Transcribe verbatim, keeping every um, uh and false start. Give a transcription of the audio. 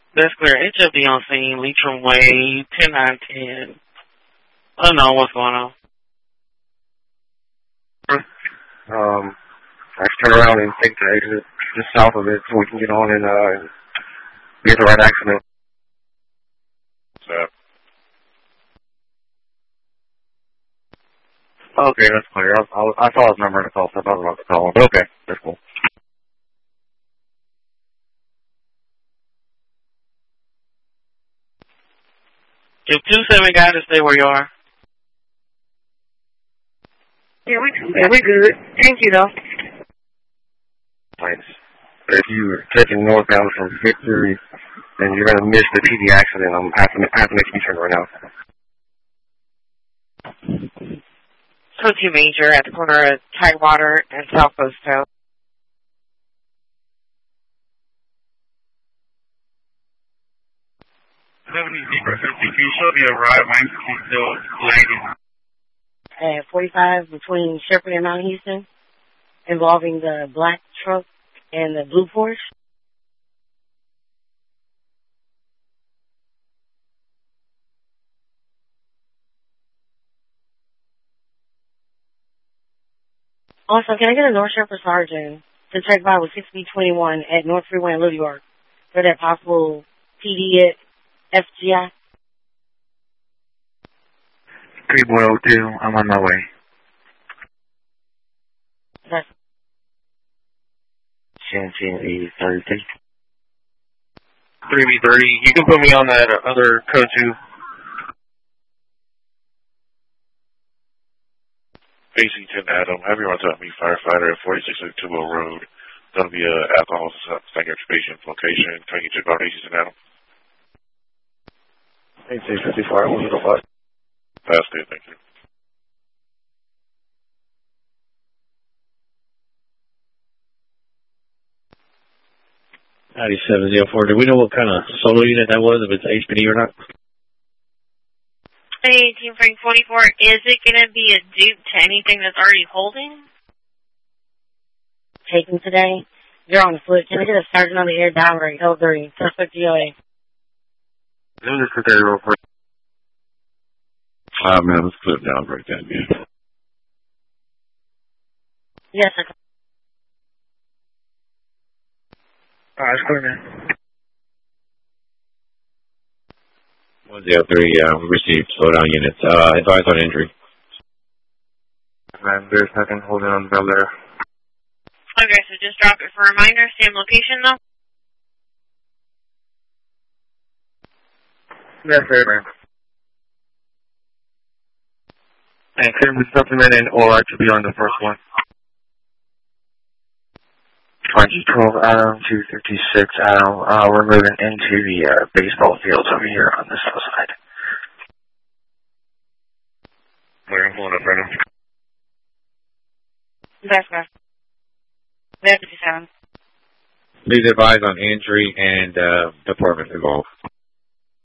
That's clear. H F D on scene, Leitrim Way, ten nine ten. I don't know what's going on. Um, I have to turn around and take the exit just south of it so we can get on and uh, get the right accident. So, okay, that's clear. I, I, I saw his number in the call, so I thought about the call. But okay, that's cool. Give two seven guys to stay where you are. Yeah, we yeah, we good. Thank you, though. Nice. If you're taking northbound from Victory, then you're going to miss the T D accident. I'm having to make a U-turn right now. Code two Major at the corner of Tidewater and South Coast Town. seventy fifty, can you show me a ride? Mine's still lagging. At forty-five between Shepherd and Mount Houston, involving the black truck and the blue Porsche. Also, can I get a North Shepherd Sergeant to check by with six B twenty-one at North Freeway in Little York for that possible P D at F G I? three one oh two, I'm on my way. That's seventeen eighty thirty. three B thirty. You can put me on that other code two. A C ten Adam, have you run to me, firefighter at forty-six two Road. That'll be a alcohol sanctuation location. Can you check out A C ten Adam? eighteen fifty-four, one oh five. That's good, thank you. ninety-seven oh four. Do we know what kind of solo unit that was, if it's H P D or not? Hey, Team Frank forty-four, is it going to be a dupe to anything that's already holding? taken today. They're on the foot. Can I get a sergeant on the air downgrade? L three. Suspect G O A. Let me just put that real quick. Five minutes, clip downgrade that, yeah. Yes, sir. Alright, it's clear, man. one zero three, uh, we received slowdown units. Uh, advise on injury. Man, there's nothing holding on the bell there. Okay, so just drop it for a reminder. Same location, though? Yes, sir, man. And clear with supplementing, or I should be on the first one. twenty twelve Adam, two fifty-six Adam. Uh, we're moving into the uh, baseball fields over here on the south side. We're pulling up right now. That's good. That's fifty-seven. Please advise on injury and uh, department involved.